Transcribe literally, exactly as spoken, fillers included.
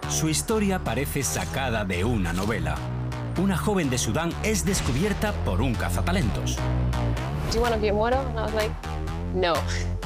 Su historia parece sacada de una novela. Una joven de Sudán es descubierta por un cazatalentos. Do you want to be a model? And I was like, no.